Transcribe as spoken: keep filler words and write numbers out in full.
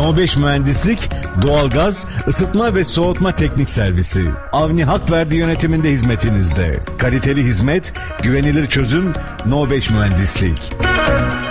No beş Mühendislik, doğalgaz, ısıtma ve soğutma teknik servisi. Avni Hakverdi yönetiminde hizmetinizde. Kaliteli hizmet, güvenilir çözüm, No beş Mühendislik.